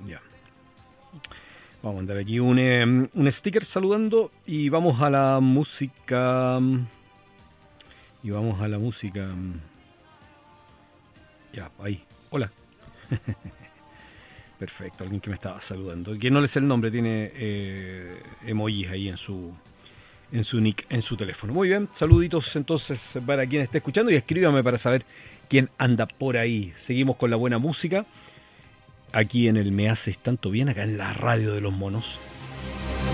Ya. Vamos a mandar aquí un sticker saludando y vamos a la música. Ya, ahí. Hola. Perfecto, alguien que me estaba saludando. Que no le sé el nombre, tiene emojis ahí en su nick, en su teléfono. Muy bien, saluditos entonces para quien esté escuchando y escríbame para saber quién anda por ahí. Seguimos con la buena música aquí en el Me Haces Tanto Bien, acá en la radio de los monos.